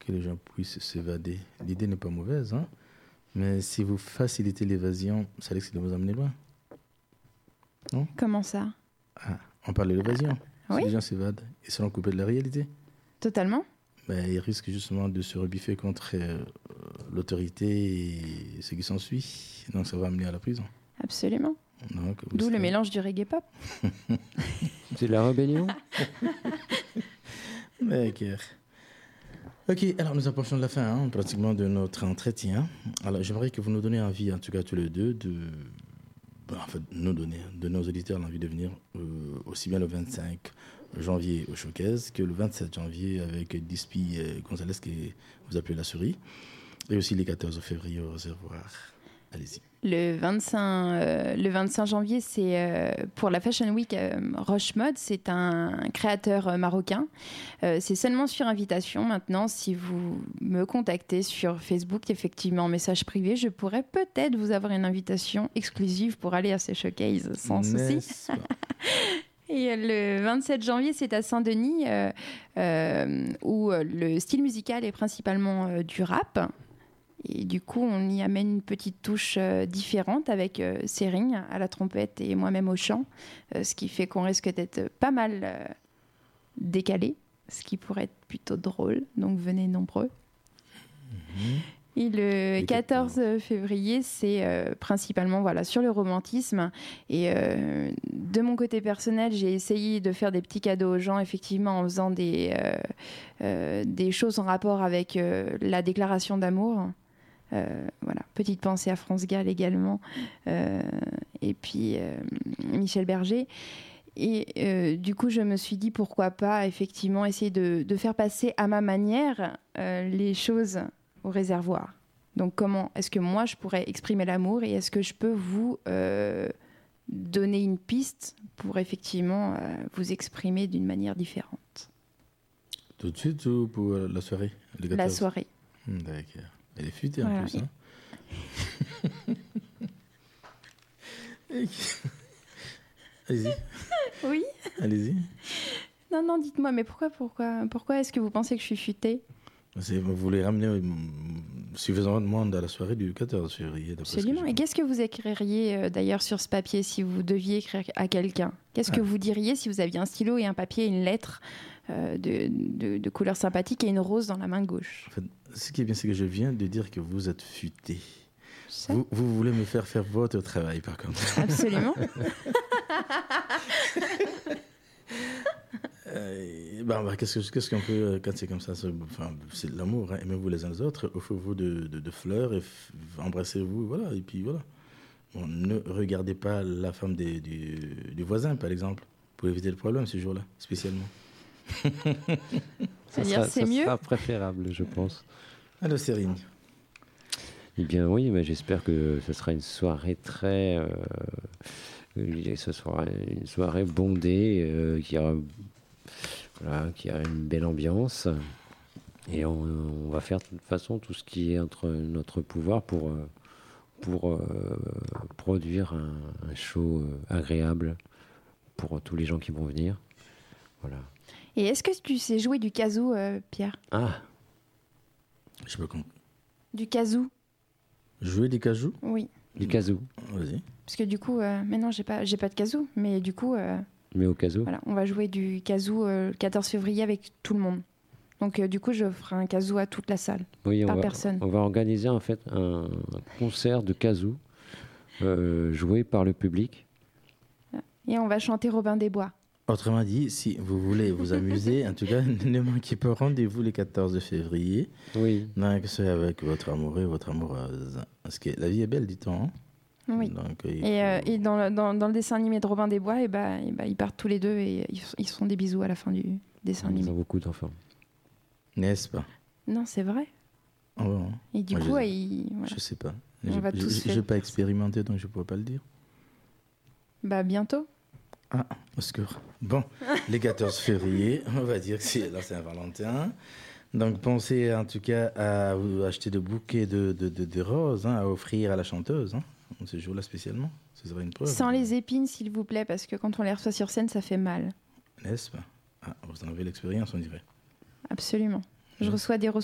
que les gens puissent s'évader. L'idée n'est pas mauvaise, hein, mais si vous facilitez l'évasion, ça risque de vous amener loin. Non ? Comment ça ? On parle de l'évasion. Oui. Si les gens s'évadent, ils seront coupés de la réalité. Totalement. Ils risquent justement de se rebiffer contre l'autorité et ce qui s'ensuit. Donc ça va amener à la prison. Absolument. Donc, D'où le mélange du reggae pop. C'est de la rébellion. D'accord. Ok, alors nous approchons de la fin pratiquement de notre entretien. Alors j'aimerais que vous nous donniez envie, en tout cas tous les deux, nous donner, de nos auditeurs l'envie de venir aussi bien le 25 janvier au Showcase que le 27 janvier avec Dispi Gonzalez qui vous appelez la souris et aussi les 14 février au réservoir. Allez-y. Le 25 janvier, c'est pour la Fashion Week Roche Mode. C'est un créateur marocain. C'est seulement sur invitation. Maintenant, si vous me contactez sur Facebook, effectivement, en message privé, je pourrais peut-être vous avoir une invitation exclusive pour aller à ce showcase sans souci. Et le 27 janvier, c'est à Saint-Denis, où le style musical est principalement du rap. Et du coup, on y amène une petite touche différente avec Sering à la trompette et moi-même au chant, ce qui fait qu'on risque d'être pas mal décalé, ce qui pourrait être plutôt drôle. Donc venez nombreux. Et le 14 février, c'est principalement sur le romantisme. Et de mon côté personnel, j'ai essayé de faire des petits cadeaux aux gens, effectivement, en faisant des choses en rapport avec la déclaration d'amour. Petite pensée à France Gall également, et puis Michel Berger. Et du coup, je me suis dit pourquoi pas effectivement essayer de faire passer à ma manière les choses au réservoir. Donc comment est-ce que moi je pourrais exprimer l'amour et est-ce que je peux vous donner une piste pour effectivement vous exprimer d'une manière différente. Tout de suite ou pour la soirée? La soirée. D'accord. Elle est futée en plus. Hein. Allez-y. Oui. Allez-y. Non, dites-moi, mais pourquoi est-ce que vous pensez que je suis futée? Vous voulez ramener suffisamment de monde à la soirée du 14 février. Absolument. Et qu'est-ce que vous écririez d'ailleurs sur ce papier si vous deviez écrire à quelqu'un? Qu'est-ce que vous diriez si vous aviez un stylo et un papier et une lettre de couleur sympathique et une rose dans la main gauche? En fait, ce qui est bien, c'est que je viens de dire que vous êtes futé. Vous voulez me faire votre travail, par contre. Absolument. Qu'est-ce qu'on peut, quand c'est comme ça, c'est de l'amour, hein, aimez-vous les uns les autres, offrez-vous de fleurs, et embrassez-vous, voilà, et puis voilà. Bon, ne regardez pas la femme du voisin, par exemple, pour éviter le problème ce jour-là, spécialement. C'est-à-dire, c'est mieux. Ça sera préférable, je pense. Alors, Céline. Eh bien, oui, mais j'espère que ce sera une soirée ce sera une soirée bondée, qui aura une belle ambiance. Et on va faire de toute façon tout ce qui est entre notre pouvoir pour produire un show agréable pour tous les gens qui vont venir. Voilà. Et est-ce que tu sais jouer du kazoo, Pierre? Ah. Je sais pas comment. Du kazoo. Jouer des kazoo? Oui. Du kazoo. Vas-y. Parce que du coup, mais non, j'ai pas de kazoo, mais du coup. Mais au kazoo. Voilà, on va jouer du kazoo le 14 février avec tout le monde. Donc du coup, je ferai un kazoo à toute la salle, par personne. On va organiser en fait un concert de kazoo joué par le public. Et on va chanter Robin des Bois. Autrement dit, si vous voulez vous amuser, en tout cas, ne manquez pas rendez-vous le 14 février. Oui. Donc, c'est avec votre amoureux, votre amoureuse. Parce que la vie est belle, dit-on. Hein? Oui. Donc, et dans le dessin animé de Robin des Bois, ils partent tous les deux et ils se font des bisous à la fin du dessin animé. Ils ont beaucoup d'enfants. N'est-ce pas? Non, c'est vrai. Oh, bon. Et du coup, voilà. Je sais pas. Je n'ai pas expérimenté, donc je ne pourrais pas le dire. Bah, bientôt. Ah, au secours. Bon, les 14 février, on va dire que c'est la Saint-Valentin. Donc, pensez en tout cas à vous acheter des bouquets de roses à offrir à la chanteuse, ce jour-là spécialement. Ce serait une preuve. Sans les épines, s'il vous plaît, parce que quand on les reçoit sur scène, ça fait mal. N'est-ce pas? Ah, vous en avez l'expérience, on dirait. Absolument. Je reçois des